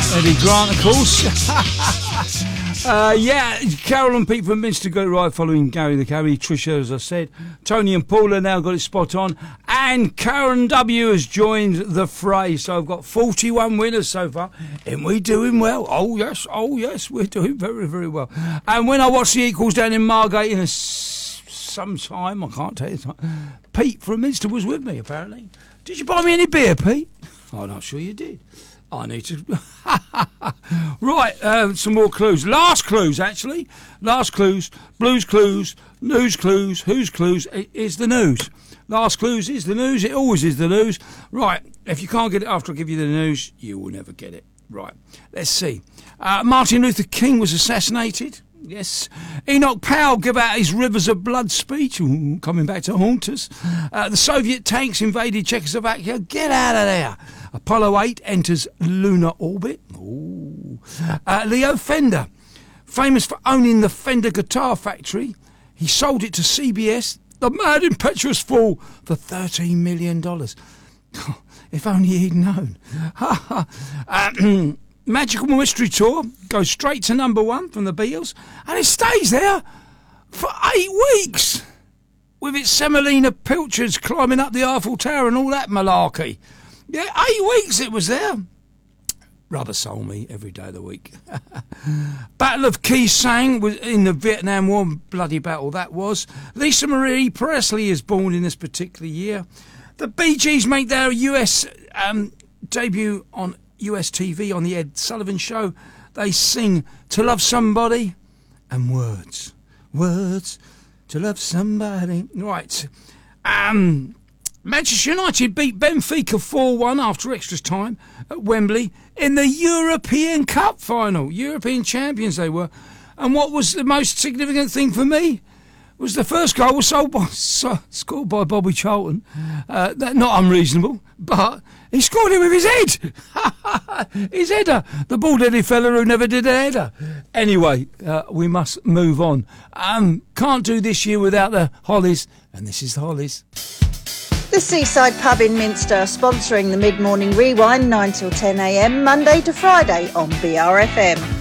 Eddie Grant, of course. Carol and Pete from Minster got it right following Gary the Carry. Trisha, as I said. Tony and Paula now got it spot on. And Karen W has joined the fray. So I've got 41 winners so far. And we're doing well. Oh, yes, we're doing very, very well. And when I watch the equals down in Margate in some time, I can't tell you the time, Pete from Minster was with me, apparently. Did you buy me any beer, Pete? I'm not sure you did. I need to... Right, some more clues. Last clues, actually. Last clues. Blues clues. News clues. Who's clues? It is the news. Last clues is the news. It always is the news. Right, if you can't get it after I give you the news, you will never get it. Right, let's see. Martin Luther King was assassinated. Yes. Enoch Powell gave out his Rivers of Blood speech. Ooh, coming back to haunt us. The Soviet tanks invaded Czechoslovakia. Get out of there. Apollo 8 enters lunar orbit. Ooh. Leo Fender, famous for owning the Fender guitar factory. He sold it to CBS, the mad impetuous fool, for $13 million. If only he'd known. Magical Mystery Tour goes straight to #1 from the Beatles, and it stays there for 8 weeks with its Semolina Pilchards climbing up the Eiffel Tower and all that malarkey. Yeah, 8 weeks it was there. Rubber soul me every day of the week. Battle of Khe Sanh was in the Vietnam War, bloody battle that was. Lisa Marie Presley is born in this particular year. The Bee Gees make their US debut on US TV on the Ed Sullivan Show. They sing To Love Somebody and Words. Words to love somebody. Right. Manchester United beat Benfica 4-1 after extra time at Wembley in the European Cup final. European champions they were. And what was the most significant thing for me was the first goal was scored by Bobby Charlton. That not unreasonable, but he scored it with his head. His header. The bald-headed fella who never did a header. Anyway, we must move on. Can't do this year without the Hollies, and this is the Hollies. The Seaside Pub in Minster, sponsoring the Mid-Morning Rewind 9 till 10 a.m, Monday to Friday on BRFM.